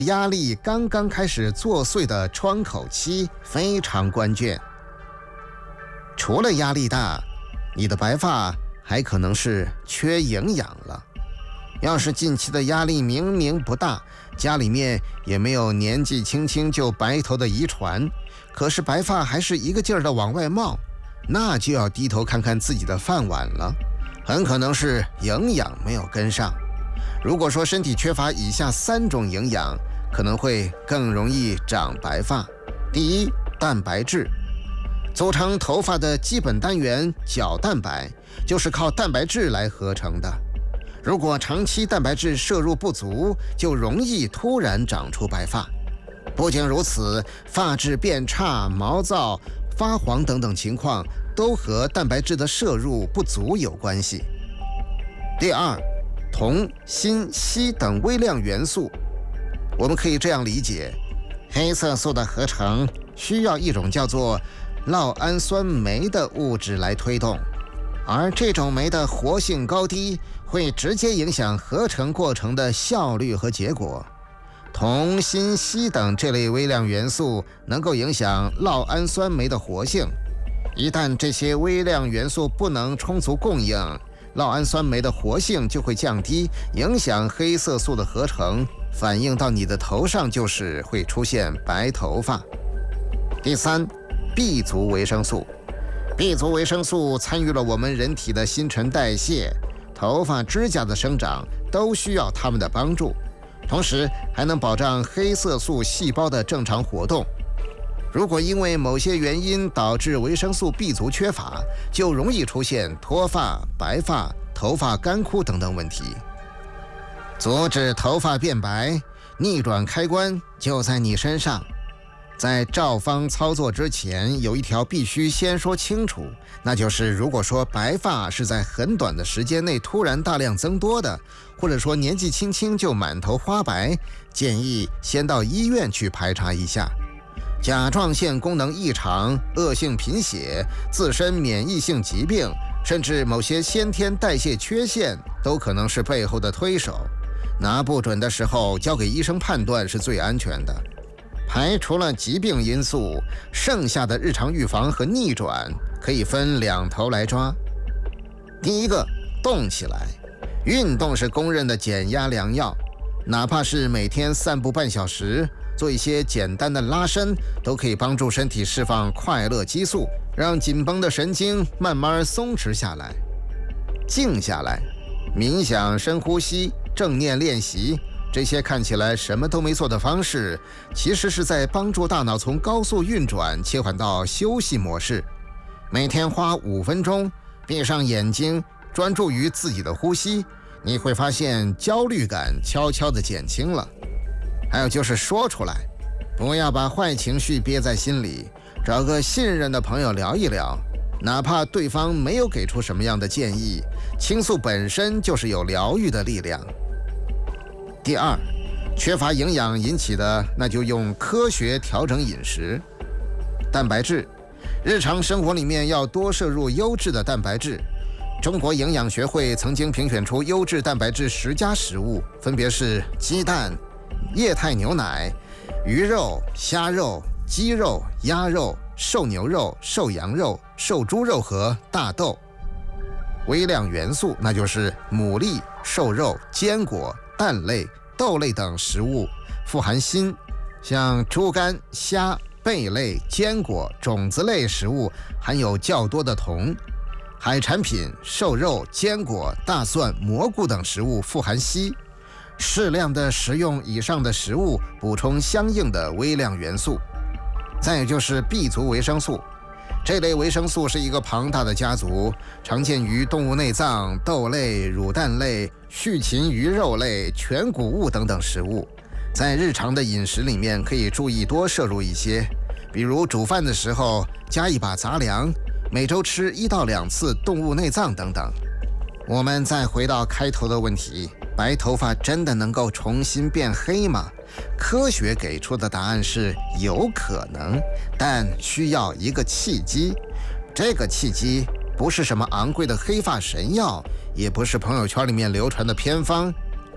压力刚刚开始作祟的窗口期非常关键。除了压力大，你的白发还可能是缺营养了。要是近期的压力明明不大，家里面也没有年纪轻轻就白头的遗传，可是白发还是一个劲儿的往外冒，那就要低头看看自己的饭碗了，很可能是营养没有跟上。如果说身体缺乏以下3种营养，可能会更容易长白发。第一，蛋白质。组成头发的基本单元角蛋白就是靠蛋白质来合成的。如果长期蛋白质摄入不足，就容易突然长出白发。不仅如此，发质变差、毛躁、发黄等等情况都和蛋白质的摄入不足有关系。第二，铜、锌、硒等微量元素。我们可以这样理解，黑色素的合成需要一种叫做酪氨酸酶的物质来推动，而这种酶的活性高低会直接影响合成过程的效率和结果。铜、锌、硒等这类微量元素能够影响酪氨酸酶的活性，一旦这些微量元素不能充足供应，酪氨酸酶的活性就会降低，影响黑色素的合成，反映到你的头上就是会出现白头发。第三，B 族维生素。B 族维生素参与了我们人体的新陈代谢、头发、指甲的生长，都需要它们的帮助，同时还能保障黑色素细胞的正常活动。如果因为某些原因导致维生素 B 族缺乏，就容易出现脱发、白发、头发干枯等等问题。阻止头发变白，逆转开关就在你身上。在照方操作之前，有一条必须先说清楚，那就是如果说白发是在很短的时间内突然大量增多的，或者说年纪轻轻就满头花白，建议先到医院去排查一下。甲状腺功能异常、恶性贫血、自身免疫性疾病，甚至某些先天代谢缺陷，都可能是背后的推手。拿不准的时候，交给医生判断是最安全的。排除了疾病因素，剩下的日常预防和逆转可以分2头来抓。第一个，动起来。运动是公认的减压良药，哪怕是每天散步半小时，做一些简单的拉伸，都可以帮助身体释放快乐激素，让紧绷的神经慢慢松弛下来。静下来，冥想、深呼吸、正念练习，这些看起来什么都没做的方式，其实是在帮助大脑从高速运转切换到休息模式。每天花5分钟，闭上眼睛，专注于自己的呼吸，你会发现焦虑感悄悄地减轻了。还有就是说出来，不要把坏情绪憋在心里，找个信任的朋友聊一聊，哪怕对方没有给出什么样的建议，倾诉本身就是有疗愈的力量。第二，缺乏营养引起的，那就用科学调整饮食。蛋白质，日常生活里面要多摄入优质的蛋白质。中国营养学会曾经评选出优质蛋白质10佳食物，分别是鸡蛋、液态牛奶、鱼肉、虾肉、鸡肉、鸭肉、瘦牛肉、瘦羊肉、瘦猪肉和大豆。微量元素，那就是牡蛎、瘦肉、坚果、蛋类、豆类等食物，富含锌，像猪肝、虾、贝类、坚果、种子类食物含有较多的铜。海产品、瘦肉、坚果、大蒜、蘑菇等食物富含硒。适量的食用以上的食物，补充相应的微量元素。再有就是 B 族维生素，这类维生素是一个庞大的家族，常见于动物内脏、豆类、乳蛋类、畜禽鱼肉类、全谷物等等食物。在日常的饮食里面，可以注意多摄入一些，比如煮饭的时候加一把杂粮，每周吃1到2次动物内脏等等。我们再回到开头的问题，白头发真的能够重新变黑吗？科学给出的答案是有可能，但需要一个契机。这个契机不是什么昂贵的黑发神药，也不是朋友圈里面流传的偏方，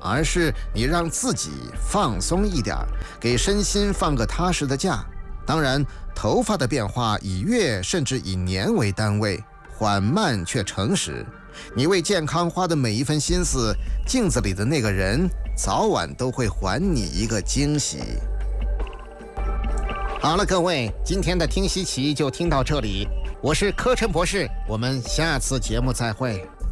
而是你让自己放松一点，给身心放个踏实的假。当然，头发的变化以月甚至以年为单位，缓慢却诚实。你为健康花的每一分心思，镜子里的那个人早晚都会还你一个惊喜。好了，各位，今天的听稀奇就听到这里，我是柯琛博士，我们下次节目再会。